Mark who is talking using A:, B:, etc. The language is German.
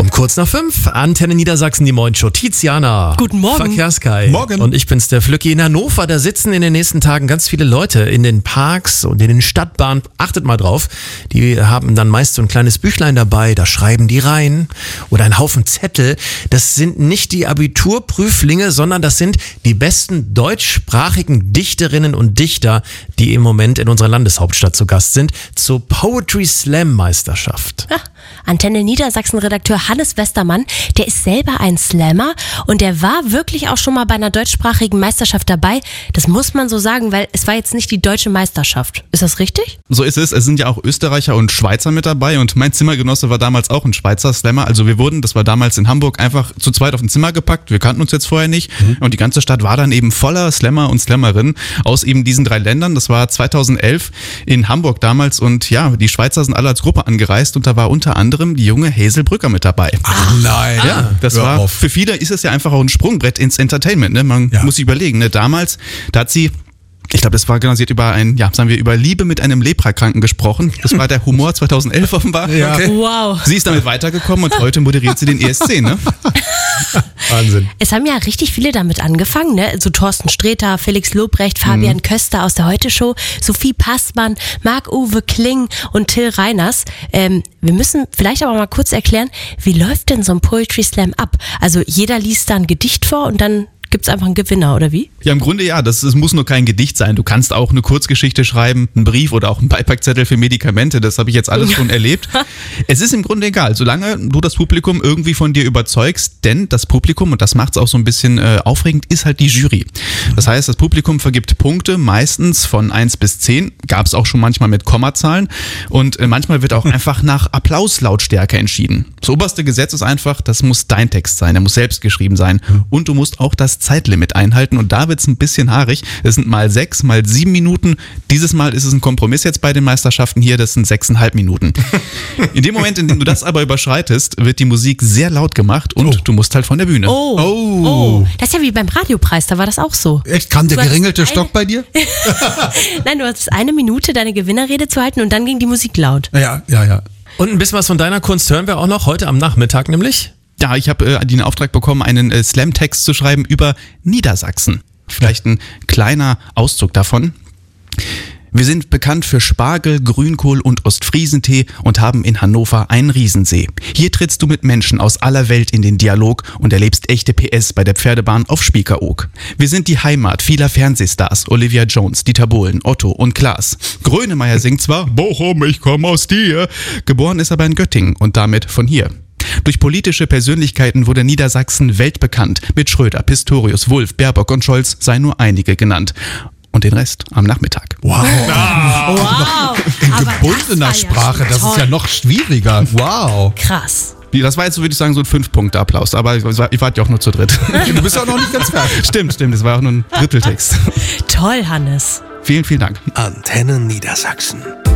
A: Um kurz nach 5, Antenne Niedersachsen, die Morgenshow. Tiziana.
B: Guten Morgen.
A: Verkehrskai.
C: Morgen.
A: Und ich bin's, der Flücki. In Hannover, da sitzen in den nächsten Tagen ganz viele Leute in den Parks und in den Stadtbahnen. Achtet mal drauf. Die haben dann meist so ein kleines Büchlein dabei, da schreiben die rein. Oder ein Haufen Zettel. Das sind nicht die Abiturprüflinge, sondern das sind die besten deutschsprachigen Dichterinnen und Dichter, die im Moment in unserer Landeshauptstadt zu Gast sind, zur Poetry Slam Meisterschaft.
B: Ja, Antenne Niedersachsen-Redakteur Hannes Westermann, der ist selber ein Slammer und der war wirklich auch schon mal bei einer deutschsprachigen Meisterschaft dabei. Das muss man so sagen, weil es war jetzt nicht die deutsche Meisterschaft. Ist das richtig?
C: So ist es. Es sind ja auch Österreicher und Schweizer mit dabei und mein Zimmergenosse war damals auch ein Schweizer Slammer. Also wir wurden, das war damals in Hamburg, einfach zu zweit auf ein Zimmer gepackt. Wir kannten uns jetzt vorher nicht und die ganze Stadt war dann eben voller Slammer und Slammerinnen aus eben diesen 3 Ländern. Das war 2011 in Hamburg damals und ja, die Schweizer sind alle als Gruppe angereist und da war unter anderem die junge Hazel Brücker mit dabei.
D: Ach nein.
C: Ja, das
D: Hör
C: war,
D: auf.
C: für viele ist es ja einfach auch ein Sprungbrett ins Entertainment, ne? Man muss sich überlegen, ne? Damals, da hat sie, ich glaube, das war genau, sie hat über Liebe mit einem Leprakranken gesprochen. Das war der Humor 2011 offenbar.
D: Ja.
C: Okay.
B: Wow.
C: Sie ist damit weitergekommen und heute moderiert sie den ESC, ne?
D: Wahnsinn.
B: Es haben ja richtig viele damit angefangen, ne? So Thorsten Sträter, Felix Lobrecht, Fabian Köster aus der Heute-Show, Sophie Passmann, Marc-Uwe Kling und Till Reiners. Wir müssen vielleicht aber mal kurz erklären, wie läuft denn so ein Poetry Slam ab? Also jeder liest da ein Gedicht vor und dann gibt's einfach einen Gewinner, oder wie?
C: Ja, im Grunde ja. Es muss nur kein Gedicht sein. Du kannst auch eine Kurzgeschichte schreiben, einen Brief oder auch einen Beipackzettel für Medikamente. Das habe ich jetzt alles schon erlebt. Es ist im Grunde egal, solange du das Publikum irgendwie von dir überzeugst, denn das Publikum, und das macht es auch so ein bisschen aufregend, ist halt die Jury. Das heißt, das Publikum vergibt Punkte, meistens von 1 bis 10. Gab es auch schon manchmal mit Kommazahlen. Und manchmal wird auch einfach nach Applauslautstärke entschieden. Das oberste Gesetz ist einfach, das muss dein Text sein, der muss selbst geschrieben sein. Und du musst auch das Zeitlimit einhalten und da wird's ein bisschen haarig. Es sind mal 6, mal 7 Minuten. Dieses Mal ist es ein Kompromiss jetzt bei den Meisterschaften hier, das sind 6,5 Minuten. In dem Moment, in dem du das aber überschreitest, wird die Musik sehr laut gemacht und du musst halt von der Bühne.
B: Oh. Das ist ja wie beim Radiopreis, da war das auch so.
D: Echt, kam der
B: Du hast
D: geringelte Stock bei dir?
B: Nein, du hattest 1 Minute, deine Gewinnerrede zu halten und dann ging die Musik laut.
D: Ja.
A: Und ein bisschen was von deiner Kunst hören wir auch noch heute am Nachmittag nämlich.
C: Ja, ich habe den Auftrag bekommen, einen Slam-Text zu schreiben über Niedersachsen. Vielleicht ein kleiner Auszug davon. Wir sind bekannt für Spargel, Grünkohl und Ostfriesentee und haben in Hannover einen Riesensee. Hier trittst du mit Menschen aus aller Welt in den Dialog und erlebst echte PS bei der Pferdebahn auf Spiekeroog. Wir sind die Heimat vieler Fernsehstars, Olivia Jones, Dieter Bohlen, Otto und Klaas. Grönemeyer singt zwar Bochum, ich komme aus dir, geboren ist aber in Göttingen und damit von hier. Durch politische Persönlichkeiten wurde Niedersachsen weltbekannt. Mit Schröder, Pistorius, Wulff, Baerbock und Scholz seien nur einige genannt. Und den Rest am Nachmittag.
D: Wow.
B: Wow.
D: In
B: Aber
D: gebundener
B: das war ja
D: Sprache,
B: schon
D: das ist
B: toll.
D: ja noch schwieriger. Wow.
B: Krass.
C: Das war jetzt, würde ich sagen, so ein 5-Punkte-Applaus. Aber ihr wart ja auch nur zu dritt.
D: Du bist ja noch nicht ganz fertig.
C: Stimmt. Das war auch nur ein Dritteltext.
B: Toll, Hannes.
C: Vielen, vielen Dank.
E: Antenne Niedersachsen.